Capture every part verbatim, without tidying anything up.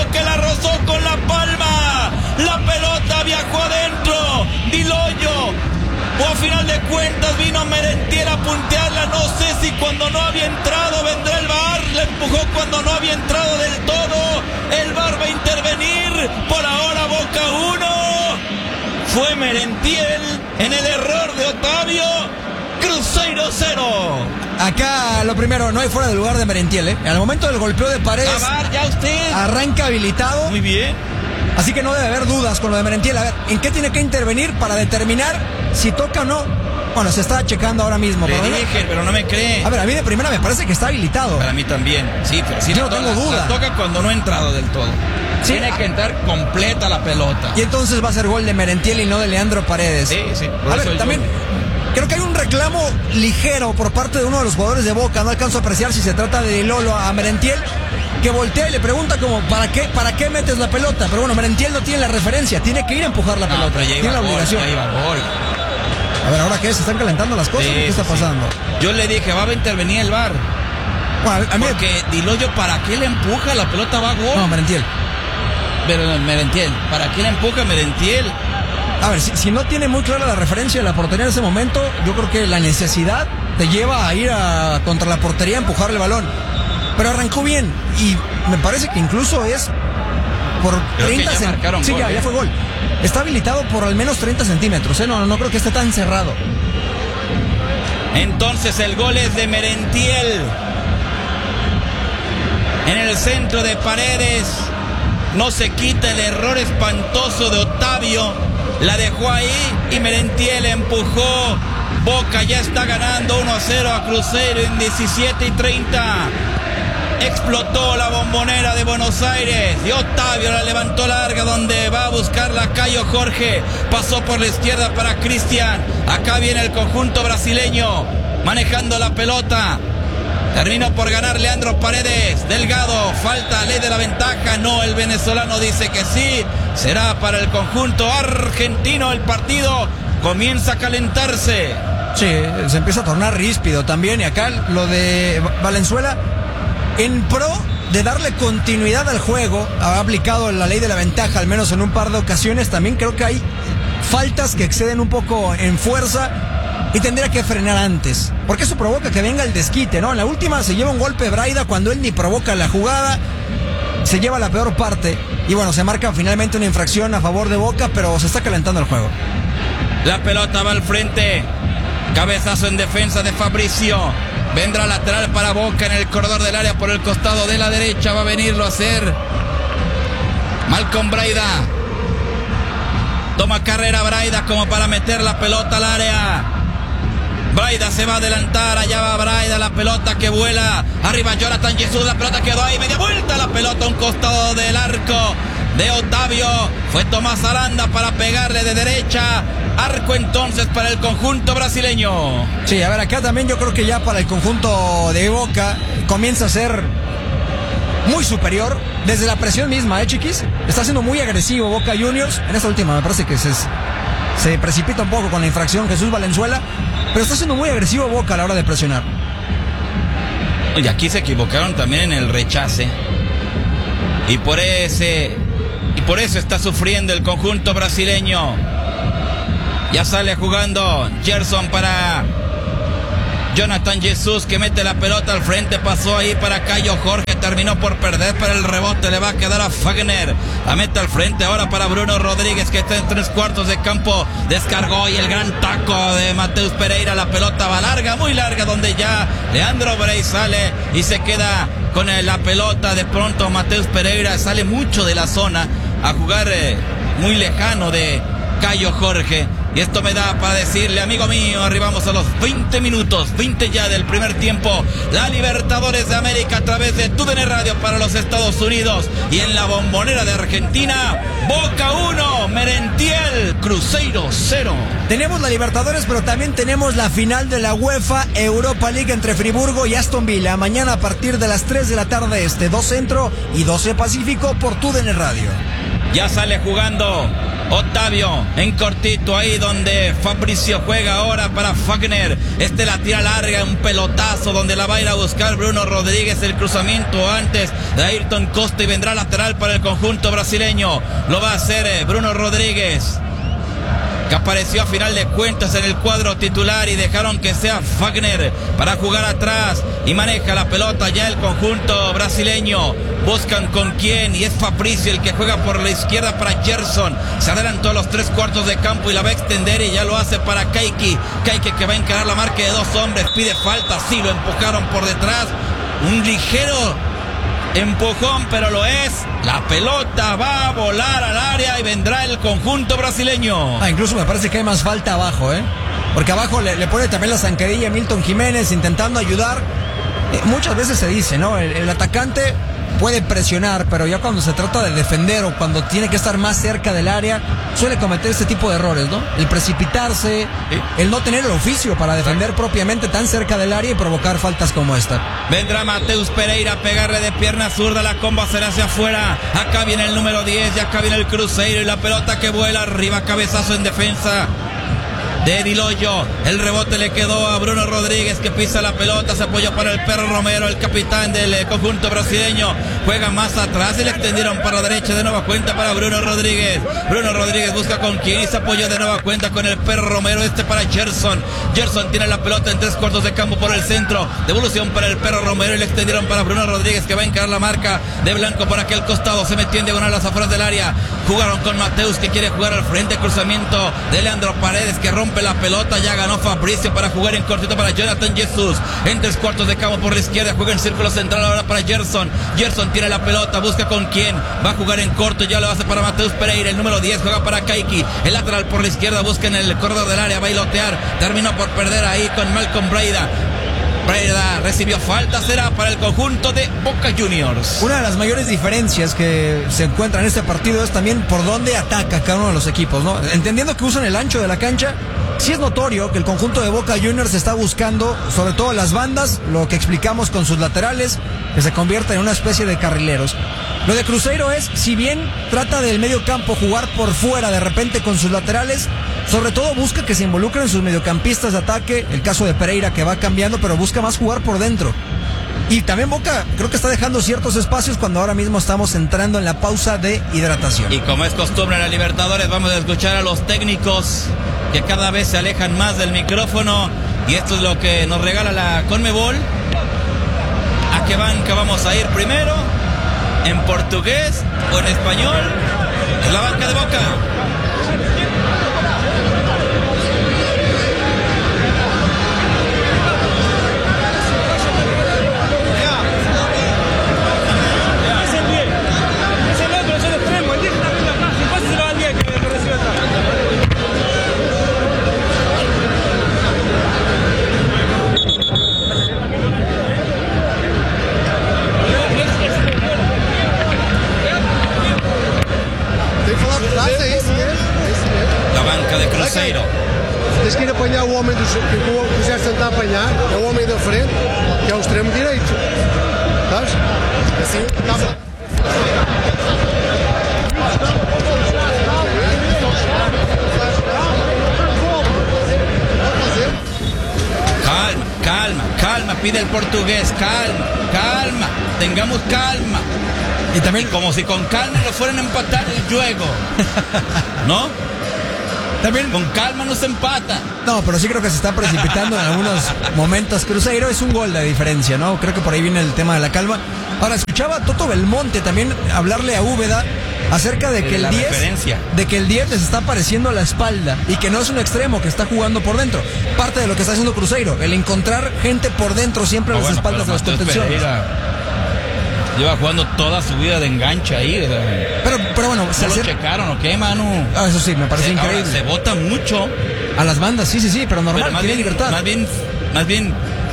que la rozó con la palma. La pelota viajó adentro. Diloyo. O a final de cuentas vino Merentiel a puntearla. No sé si cuando no había entrado vendrá el V A R. La empujó cuando no había entrado del todo. El V A R va a intervenir. Por ahora Boca uno. Fue Merentiel en el error de Otavio. Cruzeiro cero. Acá lo primero, no hay fuera de lugar de Merentiel, ¿eh? En el momento del golpeo de Paredes, A ver, ya usted. arranca habilitado. Muy bien. Así que no debe haber dudas con lo de Merentiel. A ver, ¿en qué tiene que intervenir para determinar si toca o no? Bueno, se está checando ahora mismo. Le pero dije, pero no me cree. A ver, a mí de primera me parece que está habilitado. Para mí también. Sí, pero sí. Yo no la- tengo duda. La toca cuando no ha entrado del todo. Sí. Tiene que entrar completa la pelota. Y entonces va a ser gol de Merentiel y no de Leandro Paredes. Sí, sí. Por A eso ver, yo- también creo que hay un reclamo ligero por parte de uno de los jugadores de Boca. No alcanzo a apreciar si se trata de Lolo a Merentiel, que voltea y le pregunta como, ¿para qué, ¿para qué metes la pelota? Pero bueno, Merentiel no tiene la referencia, tiene que ir a empujar la No, pelota, pero ya tiene iba la gol, obligación. ya iba gol. A ver, ¿ahora qué? ¿Se están calentando las cosas? Sí, ¿Qué está sí, sí. pasando? Yo le dije, va a intervenir el V A R. Bueno, a mí... Porque Diloyo, ¿para qué le empuja? La pelota va a gol. No, Merentiel. Pero Merentiel, ¿para qué le empuja Merentiel? A ver, si, si no tiene muy clara la referencia de la portería en ese momento, yo creo que la necesidad te lleva a ir a, contra la portería a empujar el balón. Pero arrancó bien y me parece que incluso es por Creo que treinta ya cen- marcaron Sí, gol, ya, ¿eh? ya fue gol. Está habilitado por al menos treinta centímetros, ¿eh? No, no creo que esté tan cerrado. Entonces el gol es de Merentiel. En el centro de Paredes. No se quita el error espantoso de Otavio. La dejó ahí y Merentiel empujó. Boca ya está ganando uno a cero a Cruzeiro en diecisiete y treinta. Explotó la Bombonera de Buenos Aires y Otavio la levantó larga donde va a buscarla Caio Jorge. Pasó por la izquierda para Cristian. Acá viene el conjunto brasileño manejando la pelota. Terminó por ganar Leandro Paredes. Delgado, falta, ley de la ventaja. No, el venezolano dice que sí. Será para el conjunto argentino. El partido comienza a calentarse. Sí, se empieza a tornar ríspido también. Y acá lo de Valenzuela, en pro de darle continuidad al juego, ha aplicado la ley de la ventaja, al menos en un par de ocasiones. También creo que hay faltas que exceden un poco en fuerza y tendría que frenar antes, porque eso provoca que venga el desquite, ¿no? En la última se lleva un golpe Braida cuando él ni provoca la jugada, se lleva la peor parte y bueno, se marca finalmente una infracción a favor de Boca, pero se está calentando el juego. La pelota va al frente. Cabezazo en defensa de Fabricio. Vendrá lateral para Boca en el corredor del área por el costado de la derecha. Va a venirlo a hacer Malcolm Braida. Toma carrera Braida como para meter la pelota al área. Braida se va a adelantar, allá va Braida, la pelota que vuela, arriba Jonathan Jesús, la pelota quedó ahí, media vuelta la pelota a un costado del arco de Otavio, fue Tomás Aranda para pegarle de derecha, arco entonces para el conjunto brasileño. Sí, a ver, acá también yo creo que ya para el conjunto de Boca comienza a ser muy superior, desde la presión misma, ¿eh, chiquis? Está siendo muy agresivo Boca Juniors, en esta última me parece que se, se precipita un poco con la infracción Jesús Valenzuela, pero está siendo muy agresivo Boca a la hora de presionar. Y aquí se equivocaron también en el rechace. Y por ese y por eso está sufriendo el conjunto brasileño. Ya sale jugando Gerson para Jonathan Jesús, que mete la pelota al frente, pasó ahí para Caio Jorge, terminó por perder, pero el rebote le va a quedar a Fagner. La mete al frente ahora para Bruno Rodríguez, que está en tres cuartos de campo, descargó y el gran taco de Mateus Pereira, la pelota va larga, muy larga, donde ya Leandro Brey sale y se queda con la pelota. De pronto Mateus Pereira sale mucho de la zona a jugar eh, muy lejano de Caio Jorge. Y esto me da para decirle, amigo mío, arribamos a los veinte minutos, veinte ya del primer tiempo. La Libertadores de América a través de T U D N Radio para los Estados Unidos. Y en la Bombonera de Argentina, Boca uno, Merentiel, Cruzeiro cero. Tenemos la Libertadores, pero también tenemos la final de la UEFA Europa League entre Friburgo y Aston Villa. Mañana a partir de las tres de la tarde este, dos Centro y doce Pacífico por T U D N Radio. Ya sale jugando Otavio en cortito, ahí donde Fabricio juega ahora para Fagner. Este la tira larga, un pelotazo donde la va a ir a buscar Bruno Rodríguez. El cruzamiento antes de Ayrton Costa y vendrá lateral para el conjunto brasileño. Lo va a hacer eh, Bruno Rodríguez, que apareció a final de cuentas en el cuadro titular, y dejaron que sea Fagner para jugar atrás, y maneja la pelota ya el conjunto brasileño. Buscan con quién, y es Fabricio el que juega por la izquierda para Gerson. Se adelantó a los tres cuartos de campo y la va a extender, y ya lo hace para Kayki. Kayki que va a encarar la marca de dos hombres, pide falta, sí, lo empujaron por detrás. Un ligero empujón, pero lo es. La pelota va a volar al área y vendrá el conjunto brasileño. Ah, incluso me parece que hay más falta abajo, ¿eh? Porque abajo le, le pone también la zancadilla a Milton Jiménez intentando ayudar. Eh, muchas veces se dice, ¿no? El, el atacante puede presionar, pero ya cuando se trata de defender o cuando tiene que estar más cerca del área, suele cometer este tipo de errores, ¿no? El precipitarse, ¿sí? El no tener el oficio para defender propiamente tan cerca del área y provocar faltas como esta. Vendrá Mateus Pereira a pegarle de pierna zurda, la comba será hacia afuera. Acá viene el número diez, y acá viene el Cruzeiro, y la pelota que vuela arriba, cabezazo en defensa de Diloyo. El rebote le quedó a Bruno Rodríguez, que pisa la pelota, se apoyó para el Perro Romero, el capitán del conjunto brasileño. Juega más atrás y le extendieron para la derecha, de nueva cuenta para Bruno Rodríguez. Bruno Rodríguez busca con quién y se apoyó de nueva cuenta con el Perro Romero, este para Gerson. Gerson tiene la pelota en tres cuartos de campo por el centro, devolución para el Perro Romero, y le extendieron para Bruno Rodríguez, que va a encarar la marca de Blanco por aquel costado. Se metió en diagonal a las afueras del área. Jugaron con Mateus, que quiere jugar al frente, cruzamiento de Leandro Paredes, que rompe la pelota. Ya ganó Fabricio para jugar en cortito para Jonathan Jesús. En tres cuartos de campo por la izquierda, juega en círculo central ahora para Gerson. Gerson tiene la pelota, busca con quién, va a jugar en corto, ya lo hace para Mateus Pereira. El número diez juega para Kayki, el lateral por la izquierda, busca en el corredor del área, va a bailotear, terminó por perder ahí con Malcolm Breda. Breda recibió falta, será para el conjunto de Boca Juniors. Una de las mayores diferencias que se encuentra en este partido es también por dónde ataca cada uno de los equipos, ¿no? Entendiendo que usan el ancho de la cancha, sí es notorio que el conjunto de Boca Juniors está buscando, sobre todo las bandas, lo que explicamos con sus laterales, que se convierta en una especie de carrileros. Lo de Cruzeiro es, si bien trata del medio campo jugar por fuera de repente con sus laterales, sobre todo busca que se involucren sus mediocampistas de ataque. El caso de Pereira, que va cambiando, pero busca más jugar por dentro. Y también Boca creo que está dejando ciertos espacios cuando ahora mismo estamos entrando en la pausa de hidratación. Y como es costumbre en la Libertadores, vamos a escuchar a los técnicos que cada vez se alejan más del micrófono, y esto es lo que nos regala la Conmebol. ¿A qué banca vamos a ir primero? ¿En portugués o en español? Es la banca de Boca. Cruzeiro. Tens que ir apanhar o homem do, que o Gerson está a apanhar, é o homem da frente, que é o extremo direito. Sabes? Assim, está. Calma, calma, calma, pide el portugués, calma, calma, tengamos calma. Y también, y como si con calma nos fueran a empatar el juego, ¿no? También con calma no se empata. No, pero sí creo que se está precipitando en algunos momentos. Cruzeiro es un gol de diferencia, ¿no? Creo que por ahí viene el tema de la calma. Ahora, escuchaba a Toto Belmonte también hablarle a Úbeda acerca de que el diez de que el diez les está apareciendo a la espalda y que no es un extremo, que está jugando por dentro. Parte de lo que está haciendo Cruzeiro, el encontrar gente por dentro siempre a las bueno, espaldas de las contenciones. Lleva jugando toda su vida de enganche ahí. Pero, pero bueno, ¿se lo checaron o qué, Manu? Ah, eso sí, me parece se, increíble. Ahora, se bota mucho a las bandas, sí, sí, sí, pero normal, pero más tiene bien, libertad. Más bien, más bien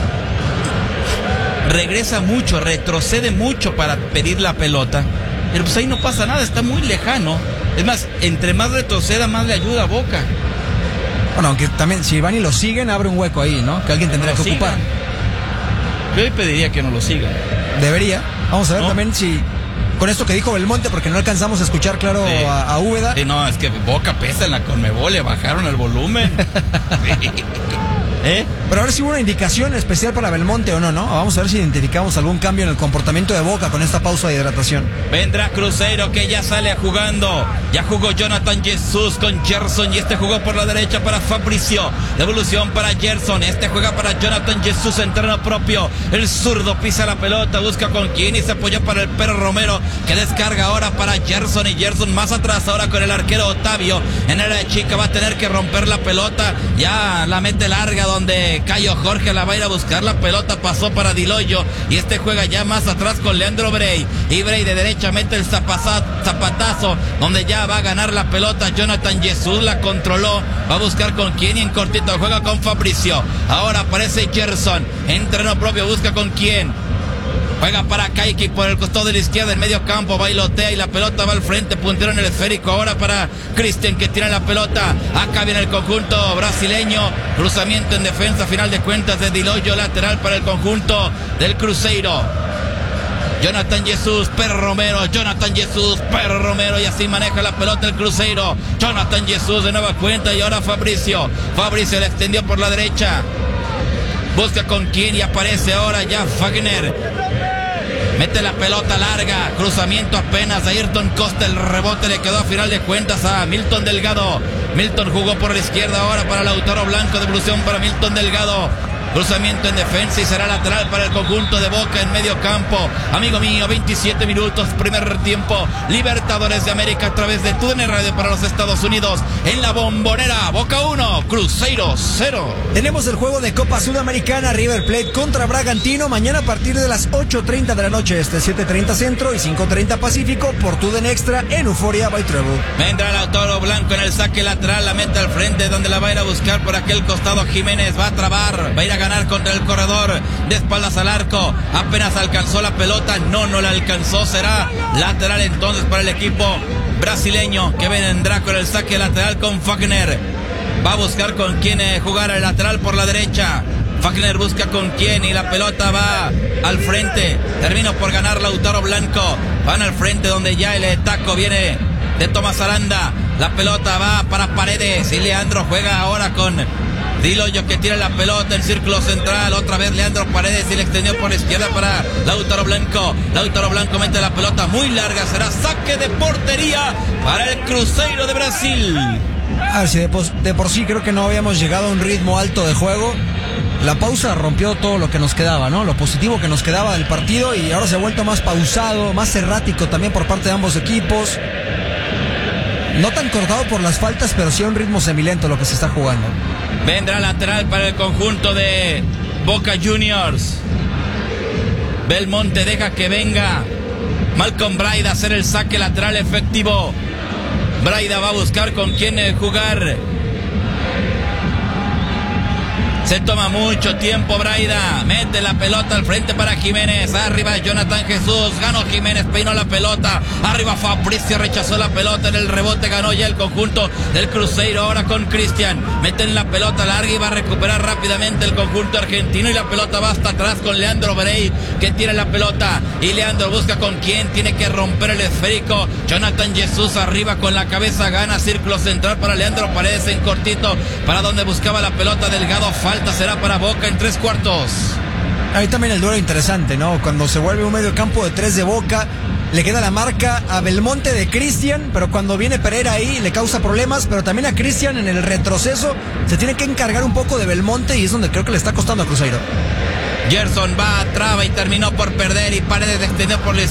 regresa mucho, retrocede mucho para pedir la pelota. Pero pues ahí no pasa nada, está muy lejano. Es más, entre más retroceda, más le ayuda a Boca. Bueno, aunque también si van y lo siguen, abre un hueco ahí, ¿no? Que alguien tendría no que ocupar. Sigan. Yo le pediría que no lo sigan. Debería. Vamos a ver ¿no? también si con esto que dijo Belmonte, porque no alcanzamos a escuchar claro Sí. a, a Úbeda. Sí, no, es que Boca pesa en la Conmebol, le bajaron el volumen. Sí. ¿Eh? Pero a ver si hubo una indicación especial para Belmonte o no, ¿no? Vamos a ver si identificamos algún cambio en el comportamiento de Boca con esta pausa de hidratación. Vendrá Cruzeiro, que ya sale jugando. Ya jugó Jonathan Jesús con Gerson, y este jugó por la derecha para Fabricio. Devolución para Gerson, este juega para Jonathan Jesús en terreno propio. El zurdo pisa la pelota, busca con quién y se apoyó para el Perro Romero, que descarga ahora para Gerson, y Gerson más atrás ahora con el arquero Otavio. En área chica va a tener que romper la pelota. Ya la mete larga donde Cayo Jorge la va a ir a buscar. La pelota pasó para Diloyo, y este juega ya más atrás con Leandro Bray. Y Bray de derecha mete el zapaza- zapatazo donde ya va a ganar la pelota Jonathan Jesús. La controló, va a buscar con quién y en cortito juega con Fabricio. Ahora aparece Gerson en terreno propio, busca con quién. Juega para Kaiki por el costado de la izquierda, en medio campo, bailotea y la pelota va al frente, puntero en el esférico. Ahora para Cristian, que tira la pelota. Acá viene el conjunto brasileño. Cruzamiento en defensa, final de cuentas de Diloyo, lateral para el conjunto del Cruzeiro. Jonathan Jesús, Perro Romero, Jonathan Jesús, Perro Romero, y así maneja la pelota el Cruzeiro. Jonathan Jesús de nueva cuenta, y ahora Fabricio. Fabricio le extendió por la derecha. Busca con quién y aparece ahora ya Fagner. Mete la pelota larga, cruzamiento apenas de Ayrton Costa, el rebote le quedó a final de cuentas a Milton Delgado. Milton jugó por la izquierda ahora para Lautaro Blanco, devolución para Milton Delgado. Cruzamiento en defensa y será lateral para el conjunto de Boca en medio campo. Amigo mío, veintisiete minutos, primer tiempo. Libertadores de América a través de T U D N Radio para los Estados Unidos. En la Bombonera, Boca uno, Cruzeiro cero. Tenemos el juego de Copa Sudamericana, River Plate contra Bragantino, mañana a partir de las ocho treinta de la noche, este siete treinta Centro y cinco treinta Pacífico, por T U D N Extra en Euforia by Treble. Vendrá Lautaro Blanco en el saque lateral, la mete al frente donde la va a ir a buscar por aquel costado. Jiménez va a trabar, va a ir a ganar contra el corredor, de espaldas al arco. Apenas alcanzó la pelota, no, no la alcanzó. Será lateral entonces para el equipo brasileño, que vendrá con el saque lateral con Fagner. Va a buscar con quién jugar el lateral por la derecha. Fagner busca con quién y la pelota va al frente. Terminó por ganar Lautaro Blanco. Van al frente donde ya el taco viene de Tomás Aranda. La pelota va para Paredes y Leandro juega ahora con Diloyo, que tira la pelota en círculo central. Otra vez Leandro Paredes y le extendió por la izquierda para Lautaro Blanco. Lautaro Blanco mete la pelota muy larga. Será saque de portería para el Cruzeiro de Brasil. A ver si de, pos, de por sí creo que no habíamos llegado a un ritmo alto de juego. La pausa rompió todo lo que nos quedaba, ¿no? Lo positivo que nos quedaba del partido, y ahora se ha vuelto más pausado, más errático también por parte de ambos equipos. No tan cortado por las faltas, pero sí a un ritmo semilento lo que se está jugando. Vendrá lateral para el conjunto de Boca Juniors. Belmonte deja que venga Malcolm Braida a hacer el saque lateral efectivo. Braida va a buscar con quién jugar. Se toma mucho tiempo Braida. Mete la pelota al frente para Jiménez. Arriba Jonathan Jesús. Ganó Jiménez, peinó la pelota. Arriba Fabricio, rechazó la pelota. En el rebote ganó ya el conjunto del Cruzeiro. Ahora con Cristian. Meten la pelota larga y va a recuperar rápidamente el conjunto argentino. Y la pelota va hasta atrás con Leandro Bray, que tira la pelota. Y Leandro busca con quién. Tiene que romper el esférico. Jonathan Jesús arriba con la cabeza. Gana círculo central para Leandro Paredes en cortito. Para donde buscaba la pelota Delgado. Falta será para Boca en tres cuartos. Ahí también el duelo interesante, ¿no? Cuando se vuelve un medio campo de tres de Boca, le queda la marca a Belmonte de Cristian, pero cuando viene Pereira ahí le causa problemas, pero también a Cristian en el retroceso se tiene que encargar un poco de Belmonte, y es donde creo que le está costando a Cruzeiro. Gerson va a traba y terminó por perder, y Paredes extendió por la